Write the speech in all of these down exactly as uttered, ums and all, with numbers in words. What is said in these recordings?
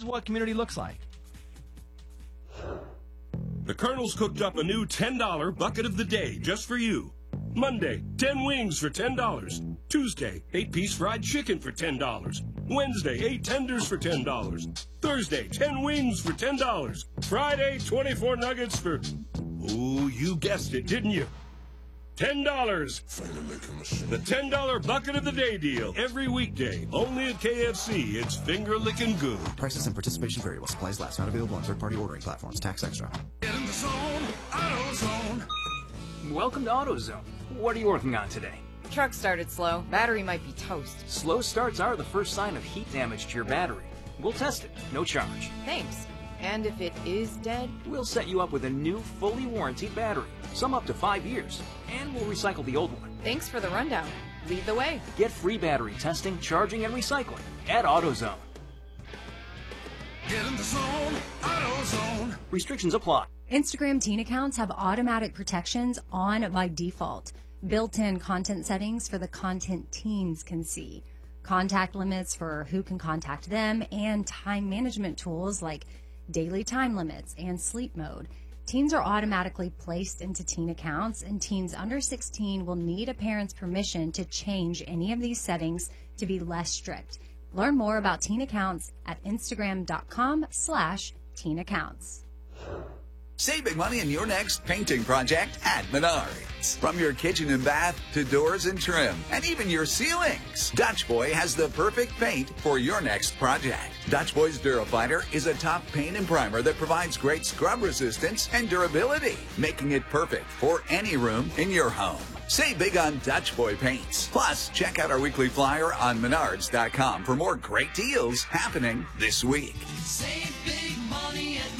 what community looks like. The Colonel's cooked up a new ten dollar bucket of the day just for you. Monday, ten wings for ten dollars. Tuesday, eight-piece fried chicken for ten dollars. Wednesday, eight tenders for ten dollars. Thursday, ten wings for ten dollars. Friday, twenty-four nuggets for... Oh, you guessed it, didn't you? ten dollars. The ten dollar bucket of the day deal. Every weekday. Only at K F C. It's finger-licking good. Prices and participation vary while supplies last. Not available on third-party ordering platforms. Tax extra. Get in the zone. AutoZone. Welcome to AutoZone. What are you working on today? Truck started slow. Battery might be toast. Slow starts are the first sign of heat damage to your battery. We'll test it. No charge. Thanks. And if it is dead? We'll set you up with a new, fully warranted battery. Some up to five years. And we'll recycle the old one. Thanks for the rundown. Lead the way. Get free battery testing, charging, and recycling at AutoZone. Get in the zone. AutoZone. Restrictions apply. Instagram teen accounts have automatic protections on by default. Built-in content settings for the content teens can see. Contact limits for who can contact them, and time management tools like daily time limits and sleep mode. Teens are automatically placed into teen accounts, and teens under sixteen will need a parent's permission to change any of these settings to be less strict. Learn more about teen accounts at instagram.com slash teen accounts. Save big money in your next painting project at Menards. From your kitchen and bath to doors and trim, and even your ceilings, Dutch Boy has the perfect paint for your next project. Dutch Boy's Durafighter is a top paint and primer that provides great scrub resistance and durability, making it perfect for any room in your home. Save big on Dutch Boy paints. Plus, check out our weekly flyer on menards dot com for more great deals happening this week. Save big money at Menards.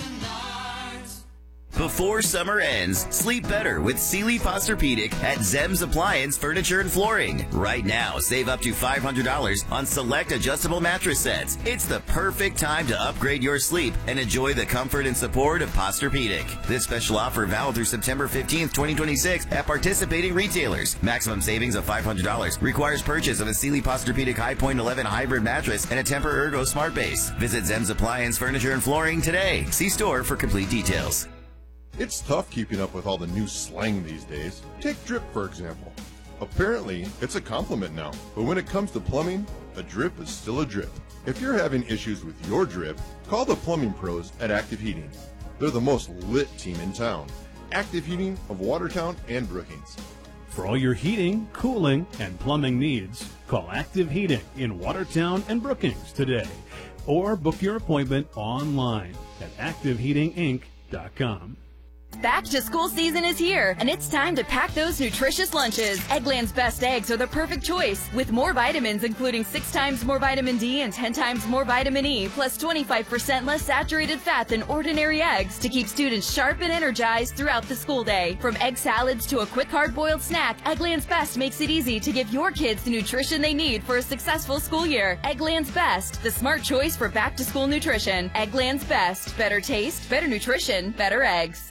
Before summer ends, sleep better with Sealy Posturepedic at Zem's Appliance Furniture and Flooring. Right now, save up to five hundred dollars on select adjustable mattress sets. It's the perfect time to upgrade your sleep and enjoy the comfort and support of Posturepedic. This special offer valid through September fifteenth, twenty twenty-six at participating retailers. Maximum savings of five hundred dollars requires purchase of a Sealy Posturepedic High Point eleven hybrid mattress and a Tempur-Ergo Smart Base. Visit Zem's Appliance Furniture and Flooring today. See store for complete details. It's tough keeping up with all the new slang these days. Take drip, for example. Apparently, it's a compliment now, but when it comes to plumbing, a drip is still a drip. If you're having issues with your drip, call the plumbing pros at Active Heating. They're the most lit team in town. Active Heating of Watertown and Brookings. For all your heating, cooling, and plumbing needs, call Active Heating in Watertown and Brookings today, or book your appointment online at active heating inc dot com. Back to school season is here, and it's time to pack those nutritious lunches. Eggland's Best Eggs are the perfect choice, with more vitamins including six times more vitamin D and ten times more vitamin E, plus twenty-five percent less saturated fat than ordinary eggs to keep students sharp and energized throughout the school day. From egg salads to a quick hard-boiled snack, Eggland's Best makes it easy to give your kids the nutrition they need for a successful school year. Eggland's Best, the smart choice for back-to-school nutrition. Eggland's Best, better taste, better nutrition, better eggs.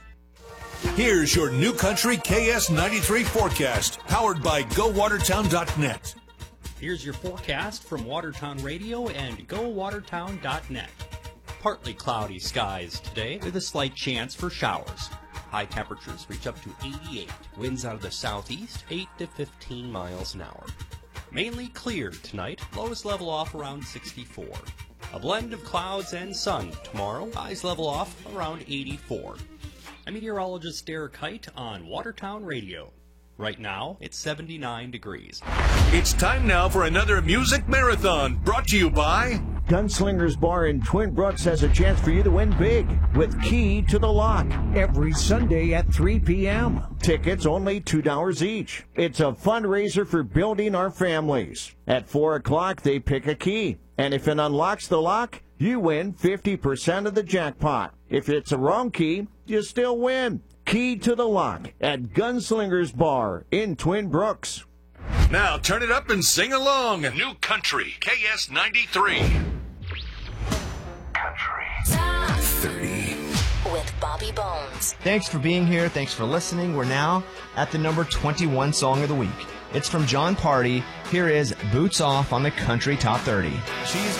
Here's your New Country K S ninety-three forecast, powered by go watertown dot net. Here's your forecast from Watertown Radio and go watertown dot net. Partly cloudy skies today with a slight chance for showers. High temperatures reach up to eighty-eight. Winds out of the southeast, eight to fifteen miles an hour. Mainly clear tonight, lows level off around sixty-four. A blend of clouds and sun tomorrow, highs level off around eighty-four. I'm meteorologist Derek Height on Watertown Radio. Right now, it's seventy-nine degrees. It's time now for another music marathon, brought to you by Gunslingers Bar in Twin Brooks has a chance for you to win big with Key to the Lock every Sunday at three p.m. Tickets only two dollars each. It's a fundraiser for building our families. At four o'clock, they pick a key, and if it unlocks the lock, you win fifty percent of the jackpot. If it's a wrong key, you still win. Key to the Lock at Gunslingers Bar in Twin Brooks. Now turn it up and sing along. New Country K S ninety-three. Country thirty. With Bobby Bones. Thanks for being here. Thanks for listening. We're now at the number twenty-one song of the week. It's from John Party. Here is Boots Off on the Country Top thirty. She's